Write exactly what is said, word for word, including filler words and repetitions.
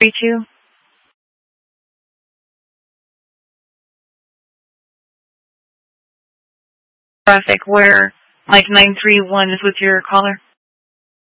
three two. Traffic where Mike nine three one is with your caller.